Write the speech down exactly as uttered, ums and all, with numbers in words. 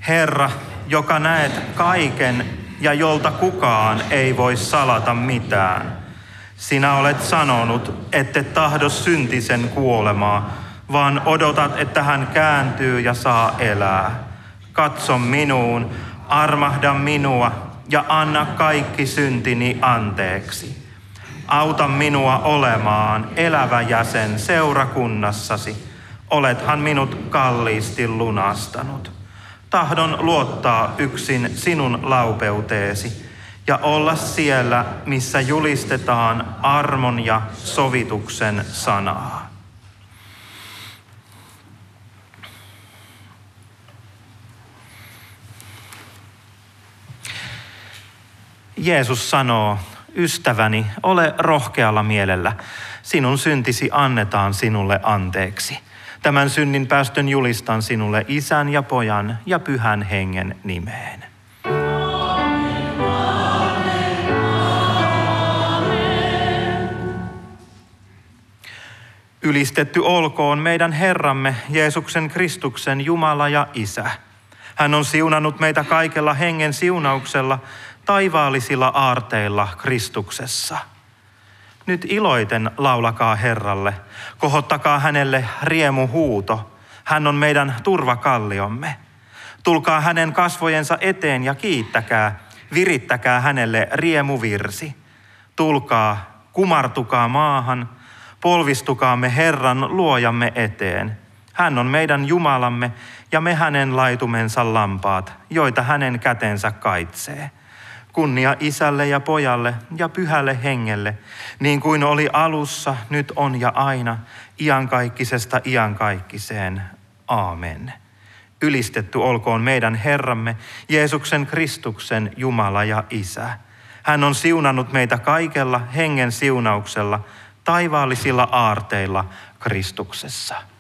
Herra, joka näet kaiken ja jolta kukaan ei voi salata mitään. Sinä olet sanonut, ette tahdo syntisen kuolemaa, vaan odotat, että hän kääntyy ja saa elää. Katso minuun, armahda minua ja anna kaikki syntini anteeksi. Auta minua olemaan elävä jäsen seurakunnassasi. Olethan minut kalliisti lunastanut. Tahdon luottaa yksin sinun laupeuteesi ja olla siellä, missä julistetaan armon ja sovituksen sanaa. Jeesus sanoo, ystäväni, ole rohkealla mielellä. Sinun syntisi annetaan sinulle anteeksi. Tämän synnin päästön julistan sinulle Isän ja Pojan ja Pyhän Hengen nimeen. Amen, amen, amen. Ylistetty olkoon meidän Herramme Jeesuksen Kristuksen Jumala ja Isä. Hän on siunannut meitä kaikella hengen siunauksella, taivaallisilla aarteilla Kristuksessa. Nyt iloiten laulakaa Herralle, kohottakaa hänelle riemuhuuto. Hän on meidän turvakalliomme. Tulkaa hänen kasvojensa eteen ja kiittäkää, virittäkää hänelle riemuvirsi. Tulkaa, kumartukaa maahan, polvistukaamme Herran luojamme eteen. Hän on meidän Jumalamme ja me hänen laitumensa lampaat, joita hänen kätensä kaitsee. Kunnia Isälle ja Pojalle ja Pyhälle Hengelle, niin kuin oli alussa, nyt on ja aina, iankaikkisesta iankaikkiseen. Aamen. Ylistetty olkoon meidän Herramme, Jeesuksen Kristuksen Jumala ja Isä. Hän on siunannut meitä kaikella hengen siunauksella, taivaallisilla aarteilla Kristuksessa.